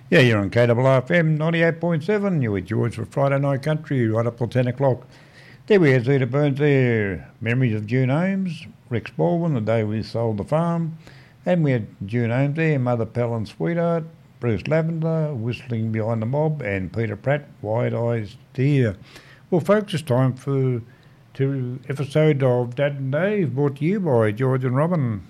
Yeah, you're on KFM 98.7. You're with George for Friday Night Country right up till 10 o'clock. There we had Zeta Burns there. Memories of June Holmes, Rex Baldwin, the day we sold the farm. And we had June Holmes there, Mother Pell and Sweetheart, Bruce Lavender, Whistling Behind the Mob, and Peter Pratt, Wide Eyes Dear. Well, folks, it's time for two episode of Dad and Dave, brought to you by George and Robin.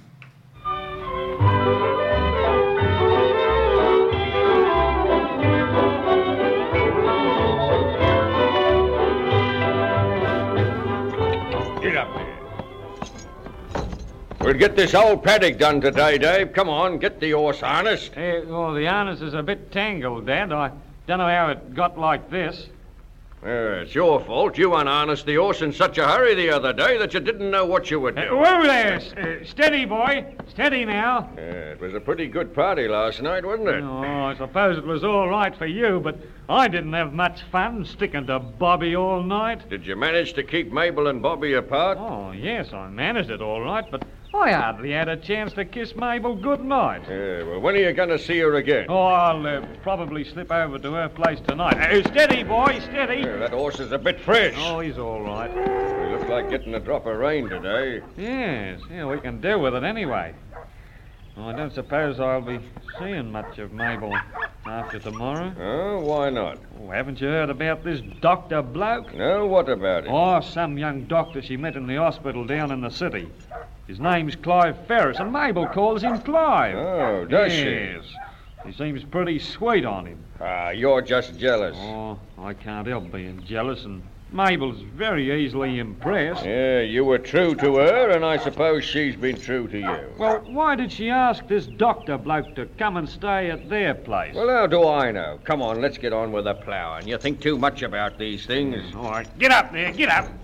We'll get this old paddock done today, Dave. Come on, get the horse harnessed. Well, the harness is a bit tangled, Dad. I don't know how it got like this. It's your fault. You unharnessed the horse in such a hurry the other day that you didn't know what you were doing. Whoa there! Steady, boy. Steady now. It was a pretty good party last night, wasn't it? Oh, I suppose it was all right for you, but I didn't have much fun sticking to Bobby all night. Did you manage to keep Mabel and Bobby apart? Oh, yes, I managed it all right, but I hardly had a chance to kiss Mabel goodnight. Well, when are you going to see her again? Oh, I'll probably slip over to her place tonight. Steady, boy, steady. That horse is a bit fresh. Oh, he's all right. We look like getting a drop of rain today. Yes, yeah, we can deal with it anyway. I don't suppose I'll be seeing much of Mabel after tomorrow. Oh, why not? Oh, haven't you heard about this doctor bloke? No, what about it? Oh, some young doctor she met in the hospital down in the city. His name's Clive Ferris, and Mabel calls him Clive. Oh, does she? Yes. She seems pretty sweet on him. You're just jealous. Oh, I can't help being jealous, and Mabel's very easily impressed. Yeah, you were true to her, and I suppose she's been true to you. Well, why did she ask this doctor bloke to come and stay at their place? Well, how do I know? Come on, let's get on with the ploughing. You think too much about these things. All right, get up there, get up.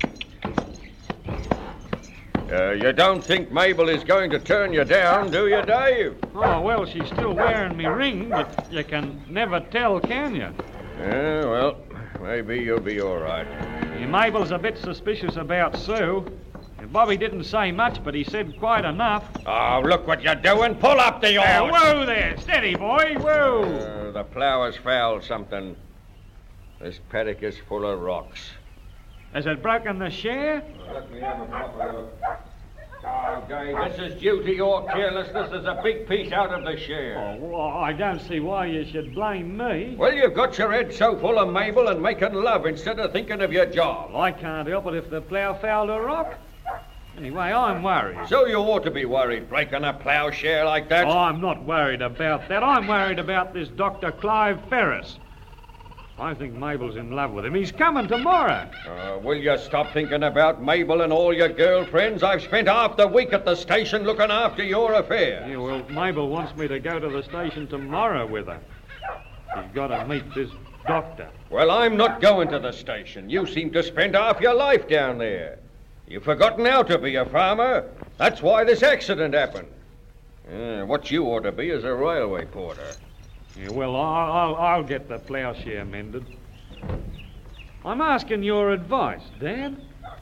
You don't think Mabel is going to turn you down, do you, Dave? Oh, well, she's still wearing me ring, but you can never tell, can you? Yeah, well, maybe you'll be all right. Yeah, Mabel's a bit suspicious about Sue. Bobby didn't say much, but he said quite enough. Oh, look what you're doing. Pull up the horse. Whoa there. Steady, boy. Whoa. The plough has fouled something. This paddock is full of rocks. Has it broken the share? Let me have a proper look. Oh, Dave, this is due to your carelessness. There's a big piece out of the share. Oh, well, I don't see why you should blame me. Well, you've got your head so full of Mabel and making love instead of thinking of your job. Well, I can't help it if the plough fouled a rock. Anyway, I'm worried. So you ought to be worried, breaking a plough share like that. Oh, I'm not worried about that. I'm worried about this Dr. Clive Ferris. I think Mabel's in love with him. He's coming tomorrow. Will you stop thinking about Mabel and all your girlfriends? I've spent half the week at the station looking after your affair. Yeah, well, Mabel wants me to go to the station tomorrow with her. She's got to meet this doctor. Well, I'm not going to the station. You seem to spend half your life down there. You've forgotten how to be a farmer. That's why this accident happened. What you ought to be is a railway porter. Yeah, well, I'll get the ploughshare mended. I'm asking your advice, Dad.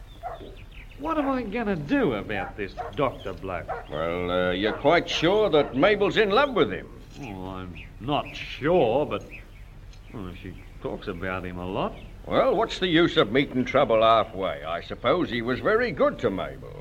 What am I going to do about this doctor bloke? Well, you're quite sure that Mabel's in love with him? Oh, I'm not sure, but she talks about him a lot. Well, what's the use of meeting trouble halfway? I suppose he was very good to Mabel.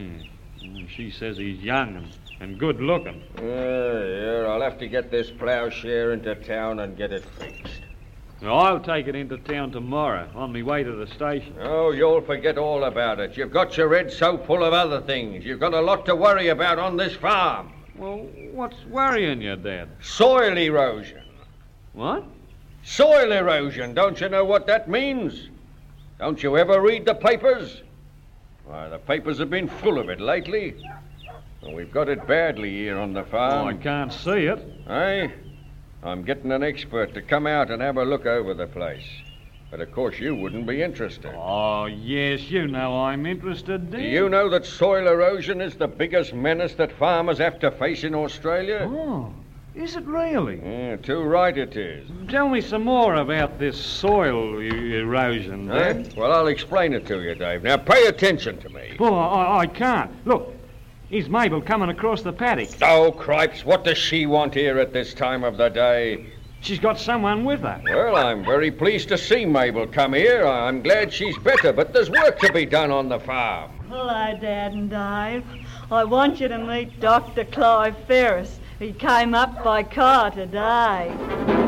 She says he's young and good looking. Yeah, I'll have to get this ploughshare into town and get it fixed. Now, I'll take it into town tomorrow on my way to the station. Oh, you'll forget all about it. You've got your head so full of other things. You've got a lot to worry about on this farm. Well, what's worrying you, Dad? Soil erosion. What? Soil erosion. Don't you know what that means? Don't you ever read the papers? Why, the papers have been full of it lately. Well, we've got it badly here on the farm. Oh, I can't see it. Hey, I'm getting an expert to come out and have a look over the place. But of course you wouldn't be interested. Oh, yes, you know I'm interested, Do you know that soil erosion is the biggest menace that farmers have to face in Australia? Oh, is it really? Yeah, too right it is. Tell me some more about this soil erosion, Dad. Well, I'll explain it to you, Dave. Now, pay attention to me. Oh, I can't. Look, here's Mabel coming across the paddock. Oh, cripes, what does she want here at this time of the day? She's got someone with her. Well, I'm very pleased to see Mabel come here. I'm glad she's better, but there's work to be done on the farm. Hello, Dad and Dave. I want you to meet Dr. Clive Ferris. He came up by car today.